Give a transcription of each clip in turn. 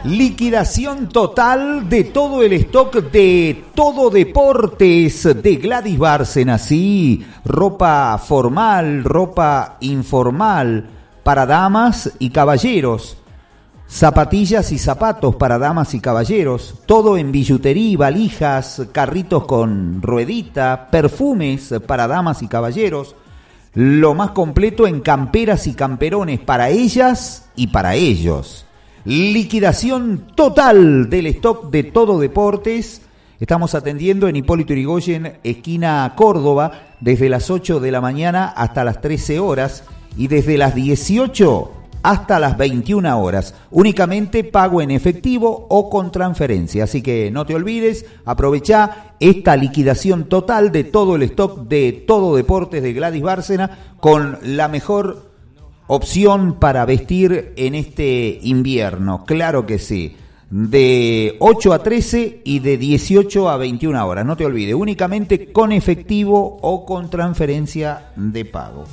Liquidación total de todo el stock de Todo Deportes de Gladys Bárcena. Sí, ropa formal, ropa informal para damas y caballeros. Zapatillas y zapatos para damas y caballeros. Todo en billutería, valijas, carritos con ruedita, perfumes para damas y caballeros. Lo más completo en camperas y camperones para ellas y para ellos. Liquidación total del stock de Todo Deportes. Estamos atendiendo en Hipólito Yrigoyen, esquina Córdoba, desde las 8 de la mañana hasta las 13 horas y desde las 18 hasta las 21 horas. Únicamente pago en efectivo o con transferencia. Así que no te olvides, aprovecha esta liquidación total de todo el stock de Todo Deportes de Gladys Bárcena con la mejor opción para vestir en este invierno. Claro que sí. De 8 a 13 y de 18 a 21 horas. No te olvides, únicamente con efectivo o con transferencia de pago.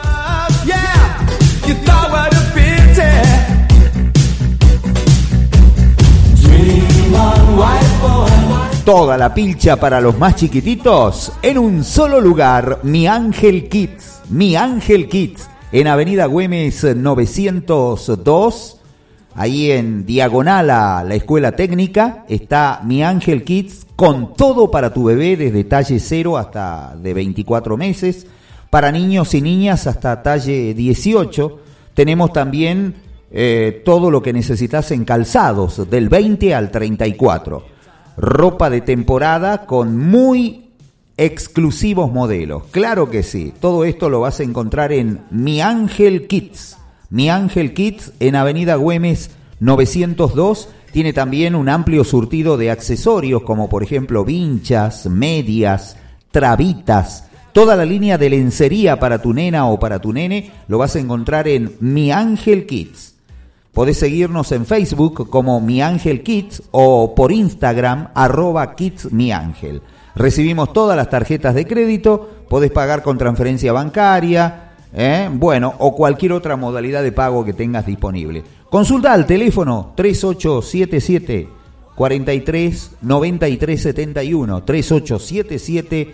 Toda la pilcha para los más chiquititos en un solo lugar. Mi Ángel Kids. Mi Ángel Kids. En Avenida Güemes 902, ahí en diagonal a la Escuela Técnica, está Mi Ángel Kids, con todo para tu bebé, desde talle 0 hasta de 24 meses, para niños y niñas hasta talle 18. Tenemos también todo lo que necesitas en calzados, del 20 al 34. Ropa de temporada con muy exclusivos modelos, claro que sí. Todo esto lo vas a encontrar en Mi Ángel Kids. Mi Ángel Kids en Avenida Güemes 902. Tiene también un amplio surtido de accesorios como por ejemplo vinchas, medias, trabitas. Toda la línea de lencería para tu nena o para tu nene lo vas a encontrar en Mi Ángel Kids. Podés seguirnos en Facebook como Mi Ángel Kids o por Instagram @KidsMiAngel. Recibimos todas las tarjetas de crédito, podés pagar con transferencia bancaria, o cualquier otra modalidad de pago que tengas disponible. Consulta al teléfono 3877 43 93 71, 3877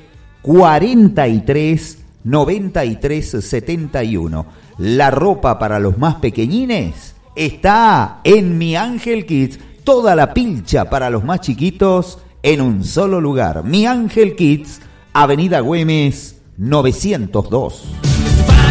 43 93 71. La ropa para los más pequeñines está en Mi Ángel Kids. Toda la pilcha para los más chiquitos en un solo lugar. Mi Ángel Kids, Avenida Güemes 902.